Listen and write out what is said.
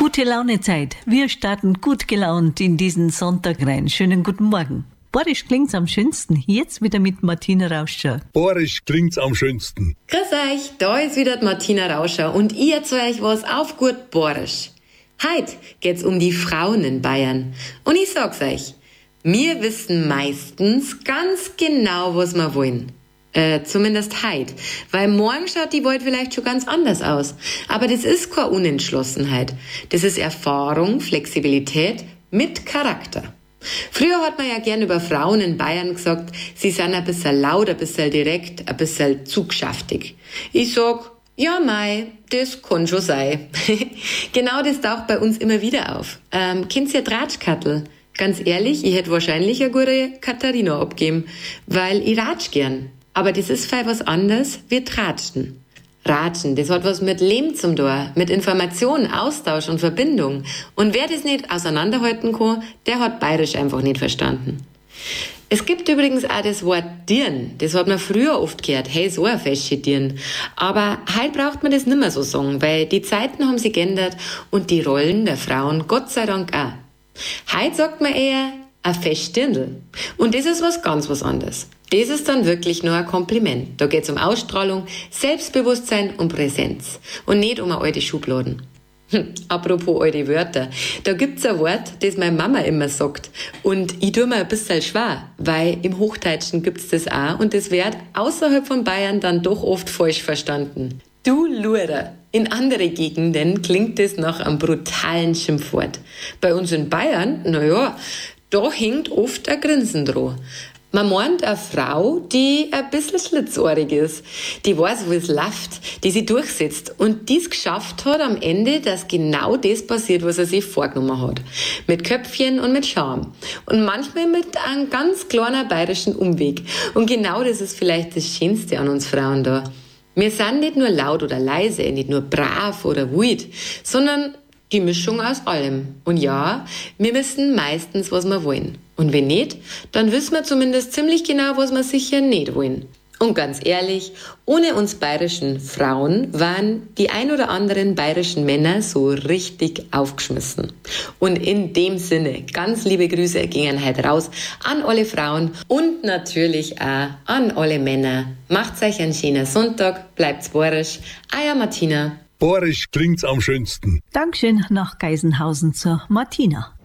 Gute Launezeit. Wir starten gut gelaunt in diesen Sonntag rein. Schönen guten Morgen. Borisch klingt's am schönsten. Jetzt wieder mit Martina Rauscher. Borisch klingt's am schönsten. Grüß euch, da ist wieder die Martina Rauscher und ich erzähl euch was auf gut Borisch. Heute geht's um die Frauen in Bayern. Und ich sag's euch, wir wissen meistens ganz genau, was wir wollen. Zumindest heute. Weil morgen schaut die Welt vielleicht schon ganz anders aus. Aber das ist keine Unentschlossenheit. Das ist Erfahrung, Flexibilität mit Charakter. Früher hat man ja gern über Frauen in Bayern gesagt, sie sind ein bisschen laut, ein bisschen direkt, ein bisschen zugschaftig. Ich sag, ja mei, das kann schon sein. Genau das taucht bei uns immer wieder auf. Kennt ihr Tratschkattel? Ganz ehrlich, ich hätte wahrscheinlich eine gute Katharina abgeben, weil ich ratsch gern. Aber das ist voll was anderes wie Tratschen. Ratschen, das hat was mit Leben zum Tor, mit Information, Austausch und Verbindung. Und wer das nicht auseinanderhalten kann, der hat Bayerisch einfach nicht verstanden. Es gibt übrigens auch das Wort Dirn. Das hat man früher oft gehört. Hey, so ein fesche Dirn. Aber heute braucht man das nicht mehr so sagen, weil die Zeiten haben sich geändert und die Rollen der Frauen Gott sei Dank auch. Heute sagt man eher ein Festdirndl. Und das ist was ganz was anderes. Das ist dann wirklich nur ein Kompliment. Da geht's um Ausstrahlung, Selbstbewusstsein und Präsenz. Und nicht um eine alte Schubladen. Apropos alte Wörter. Da gibt's ein Wort, das meine Mama immer sagt. Und ich tue mir ein bisschen schwer, weil im Hochdeutschen gibt's das auch. Und das wird außerhalb von Bayern dann doch oft falsch verstanden. Du Luder. In andere Gegenden klingt das nach einem brutalen Schimpfwort. Bei uns in Bayern, naja, da hängt oft ein Grinsen dran. Man meint eine Frau, die ein bisschen schlitzohrig ist, die weiß, wo es läuft, die sich durchsetzt und dies geschafft hat am Ende, dass genau das passiert, was er sich vorgenommen hat. Mit Köpfchen und mit Charme. Und manchmal mit einem ganz kleinen bayerischen Umweg. Und genau das ist vielleicht das Schönste an uns Frauen da. Wir sind nicht nur laut oder leise, nicht nur brav oder wild, sondern die Mischung aus allem. Und ja, wir wissen meistens, was wir wollen. Und wenn nicht, dann wissen wir zumindest ziemlich genau, was wir sicher nicht wollen. Und ganz ehrlich, ohne uns bayerischen Frauen waren die ein oder anderen bayerischen Männer so richtig aufgeschmissen. Und in dem Sinne, ganz liebe Grüße gingen heute raus an alle Frauen und natürlich auch an alle Männer. Macht's euch einen schönen Sonntag, bleibt's bayerisch. Euer Martina. Borisch klingt's am schönsten. Dankeschön nach Geisenhausen zur Martina.